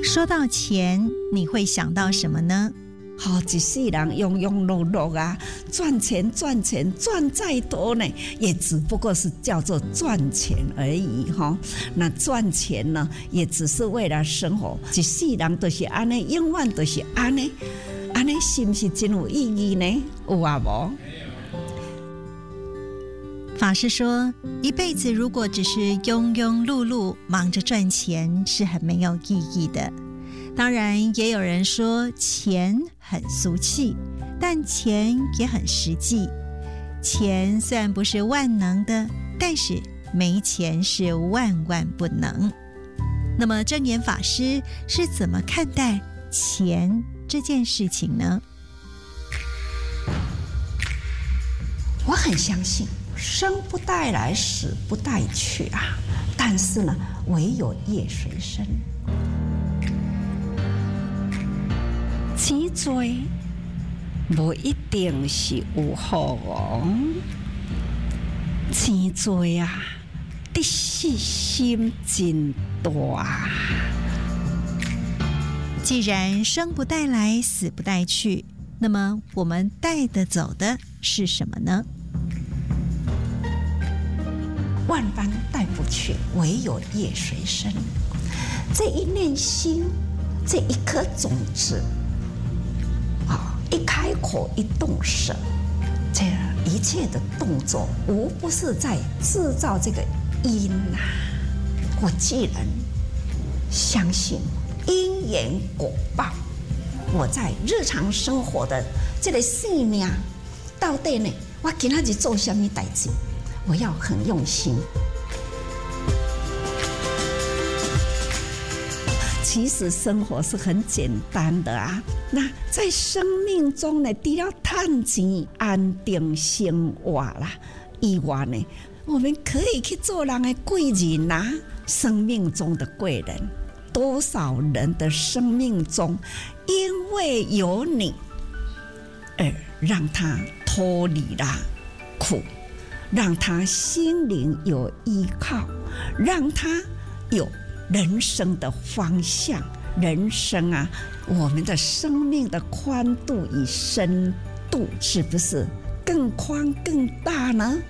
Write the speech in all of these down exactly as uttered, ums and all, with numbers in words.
说到钱，你会想到什么呢？ 好、哦，一世人庸庸碌碌啊，赚钱赚钱赚再多呢，也只不过是叫做赚钱而已哈、哦。那赚钱呢，也只是为了生活。一世人都是安尼，永远都是安尼，安尼是不是真有意义呢？有啊无？ 法师说，一辈子如果只是庸庸碌碌忙着赚钱，是很没有意义的。当然也有人说钱很俗气，但钱也很实际。钱虽然不是万能的，但是没钱是万万不能。那么证严法师是怎么看待钱这件事情呢？ 我很相信生不带来死不带去啊，但是呢，唯有业随身。钱多不一定是有好哦，钱多啊，得失心真大。 既然生不带来，死不带去，那么我们带得走的是什么呢？ 万般带不去，唯有业随身。这一念心，这一颗种子。一开口一动手，这一切的动作无不是在制造这个因啊。我既然相信因缘果报，我在日常生活的这个生命到底呢，我今仔日做什么代志，我要很用心。其实生活是很简单的啊，那在生命中呢，除了赚钱安定生活啦以外呢，我们可以去做人的贵人啊，生命中的贵人。多少人的生命中，因为有你而让他脱离了苦，让他心灵有依靠，让他有人生的方向。人生啊，我们的生命的宽度与深度是不是更宽更大呢？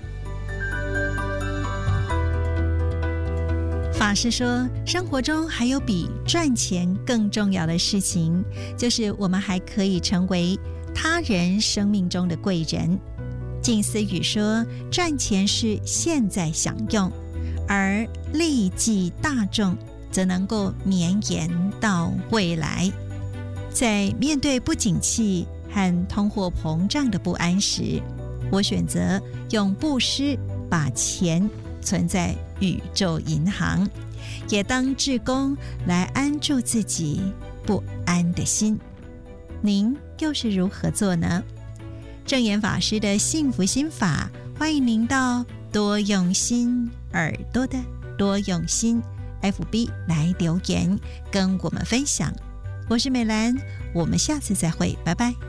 法师说，生活中还有比赚钱更重要的事情，就是我们还可以成为他人生命中的贵人。静思语说，赚钱是现在享用，而利济大众则能够绵延到未来。在面对不景气和通货膨胀的不安时，我选择用布施把钱存在宇宙银行，也当志工来安住自己不安的心。您又是如何做呢？证严法师的幸福心法，欢迎您到多用心耳朵的多用心 F B 来留言跟我们分享。我是美兰，我们下次再会，拜拜。